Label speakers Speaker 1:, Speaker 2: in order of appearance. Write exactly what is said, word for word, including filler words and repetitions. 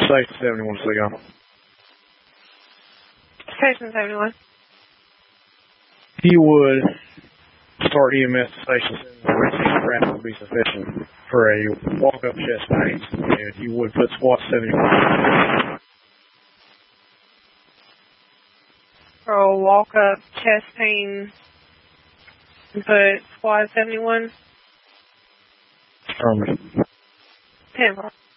Speaker 1: Station seventy-one, Saigon.
Speaker 2: Station seventy-one.
Speaker 1: He would start E M S to Station seventy-one. Rapid would be sufficient for a walk-up chest pain. And he would put squat seventy-one.
Speaker 2: For a walk-up chest pain, put squat seventy-one.
Speaker 1: Affirmative.
Speaker 2: ten.